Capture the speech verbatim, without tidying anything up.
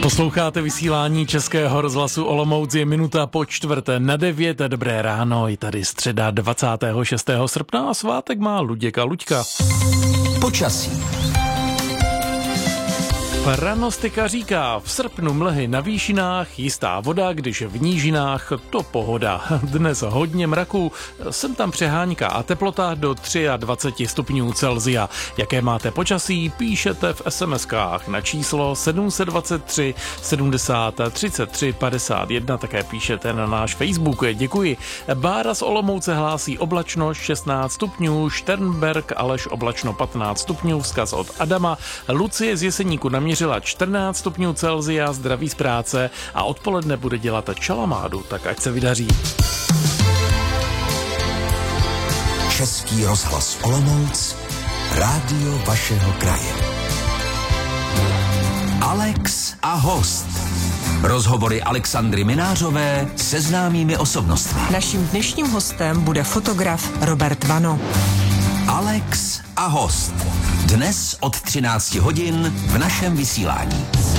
Posloucháte vysílání Českého rozhlasu Olomouc, je minuta po čtvrté na devět. Dobré ráno, je tady středa dvacátého šestého srpna a svátek má Luděk a Luďka. Počasí. Pranostika říká, v srpnu mlhy na výšinách, jistá voda, když v nížinách to pohoda. Dnes hodně mraků, sem tam přehánka a teplota do dvacet tři stupňů Celsia. Jaké máte počasí, píšete v SMSkách na číslo sedm dva tři sedmdesát třicet tři padesát jedna, také píšete na náš Facebook. Děkuji. Bára z Olomouce hlásí oblačno šestnáct stupňů, Šternberg Aleš oblačno patnáct stupňů, vzkaz od Adama. Lucie z Jeseníku na měřila čtrnáct stupňů Celsia, zdraví z práce a odpoledne bude dělat čalamádu, tak ať se vydaří. Český rozhlas Olomouc, rádio vašeho kraje. Alex a host. Rozhovory Alexandry Minářové se známými osobnostmi. Naším dnešním hostem bude fotograf Robert Vano. Alex a host. Dnes od třinácti hodin v našem vysílání.